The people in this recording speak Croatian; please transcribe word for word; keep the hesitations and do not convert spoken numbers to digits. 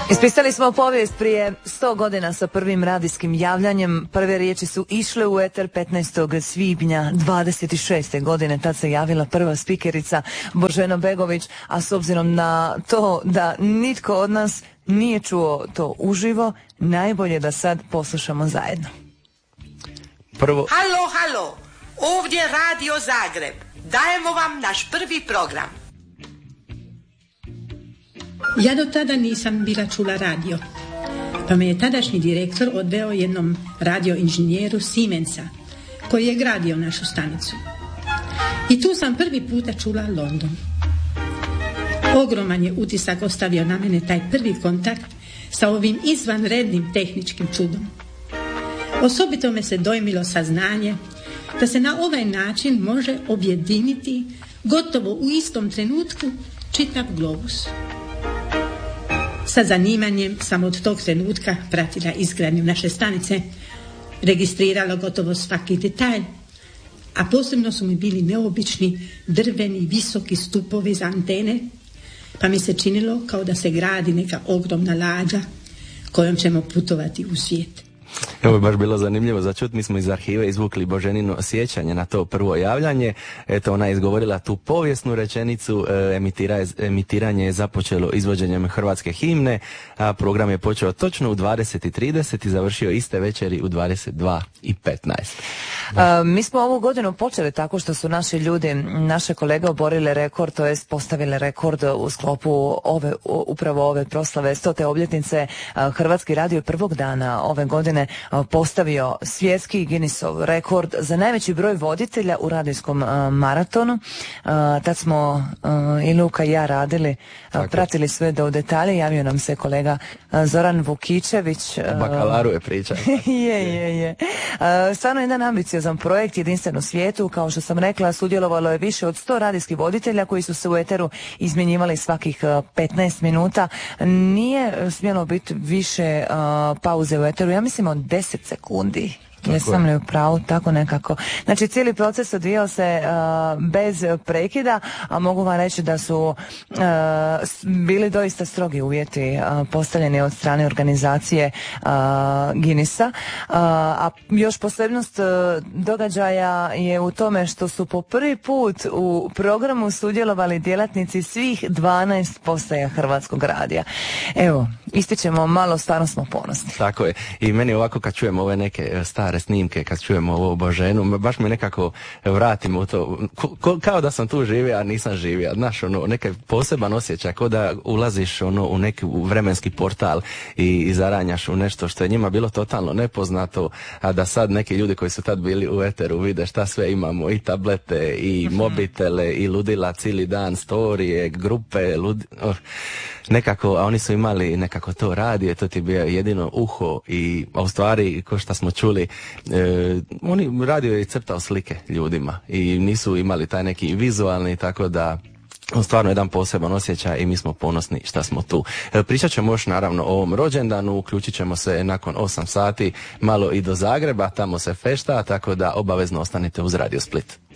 Ispisali smo povijest prije sto godina sa prvim radijskim javljanjem. Prve riječi su išle u eter petnaestog svibnja dvadeset šeste godine. Tad se javila prva spikerica Božena Begović, a s obzirom na to da nitko od nas nije čuo to uživo, najbolje da sad poslušamo zajedno. Prvo... Halo, halo, ovdje Radio Zagreb. Dajemo vam naš prvi program. Ja do tada nisam bila čula radio, pa me je tadašnji direktor odveo jednom radio inženjeru Siemensa, koji je gradio našu stanicu. I tu sam prvi puta čula London. Ogroman je utisak ostavio na mene taj prvi kontakt sa ovim izvanrednim tehničkim čudom. Osobito me se dojmilo saznanje da se na ovaj način može objediniti gotovo u istom trenutku čitav globus. Sa zanimanjem sam od tog trenutka pratila izgradnju naše stanice, registrirala gotovo svaki detalj, a posebno su mi bili neobični drveni visoki stupovi za antene, pa mi se činilo kao da se gradi neka ogromna lađa kojom ćemo putovati u svijet. Ovo je baš bilo zanimljivo za čut. Mi smo iz arhive izvukli Boženino sjećanje na to prvo javljanje. Eto, ona je izgovorila tu povijesnu rečenicu. Emitira, emitiranje je započelo izvođenjem hrvatske himne, a program je počeo točno u dvadeset i trideset i završio iste večeri u dvadeset dva i petnaest. A, mi smo ovu godinu počeli tako što su naši ljudi, naše kolege oborile rekord, to jest postavile rekord u sklopu ove, upravo ove proslave stote obljetnice. Hrvatski radio prvog dana ove godine postavio svjetski Guinnessov rekord za najveći broj voditelja u radijskom uh, maratonu. Uh, tad smo uh, i Luka i ja radili, uh, pratili sve do detalje. Javio nam se kolega uh, Zoran Vukičević. Uh, Bakalaru je priča. je, je, je. Uh, stvarno jedan ambiciozan projekt, jedinstven u svijetu. Kao što sam rekla, sudjelovalo je više od sto radijskih voditelja koji su se u eteru izmjenjivali svakih uh, petnaest minuta. Nije smjelo biti više uh, pauze u eteru. Ja mislim od deset sekundi. Jesam li u pravu? Tako nekako. Znači, cijeli proces odvijao se uh, bez prekida, a mogu vam reći da su uh, bili doista strogi uvjeti uh, postavljeni od strane organizacije uh, Guinnessa. Uh, a još posebnost uh, događaja je u tome što su po prvi put u programu sudjelovali djelatnici svih dvanaest postaja Hrvatskog radija. Evo, ističemo malo, stvarno smo ponosni. Tako je. I meni ovako kad čujem ove neke stare snimke, kad čujemo ovo Boženu, baš me nekako vratimo u to, ko, kao da sam tu živio, a nisam živio. Znaš, ono, neki poseban osjećaj, kao da ulaziš ono, u neki vremenski portal i, i zaranjaš u nešto što je njima bilo totalno nepoznato, a da sad neki ljudi koji su tad bili u eteru vide šta sve imamo, i tablete, i mobitele, i ludila cijeli dan, storije, grupe, ludi... Oh. Nekako, a oni su imali nekako to radio, to ti je bio jedino uho i, a u stvari, ko što smo čuli, e, oni radio je crtao slike ljudima i nisu imali taj neki vizualni, tako da stvarno jedan poseban osjećaj i mi smo ponosni šta smo tu. E, pričat ćemo još naravno o ovom rođendanu, uključit ćemo se nakon osam sati malo i do Zagreba, tamo se fešta, tako da obavezno ostanite uz Radio Split.